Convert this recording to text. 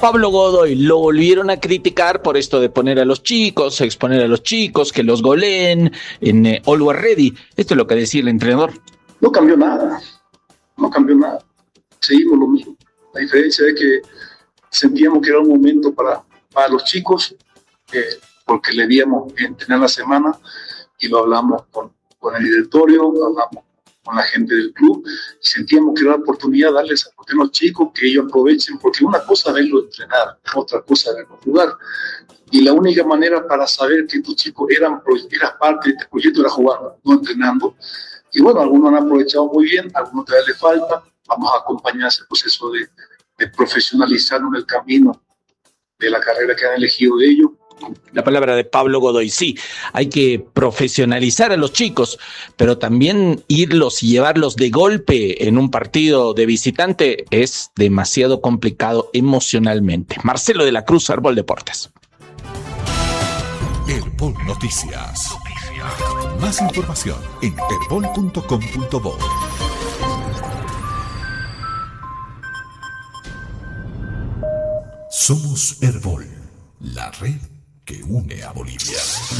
Pablo Godoy lo volvieron a criticar por esto de poner a los chicos, exponer a los chicos, que los goleen en Always Ready. Esto es lo que decía el entrenador. No cambió nada, seguimos lo mismo. La diferencia es que sentíamos que era un momento para los chicos, porque le díamos entrenar la semana y lo hablamos con el directorio, lo hablamos con la gente del club, y sentíamos que era la oportunidad de darles a los chicos que ellos aprovechen, porque una cosa es verlo entrenar, otra cosa es verlo jugar. Y la única manera para saber que tus chicos eras parte de este proyecto era jugando, no entrenando. Y bueno, algunos han aprovechado muy bien, algunos todavía les falta. Vamos a acompañar ese proceso de profesionalizarnos en el camino de la carrera que han elegido de ellos. La palabra de Pablo Godoy, sí, hay que profesionalizar a los chicos, pero también irlos y llevarlos de golpe en un partido de visitante es demasiado complicado emocionalmente. Marcelo de la Cruz, Herbol Deportes. Herbol Noticias. Más información en herbol.com.bo. Somos Herbol, la red que une a Bolivia.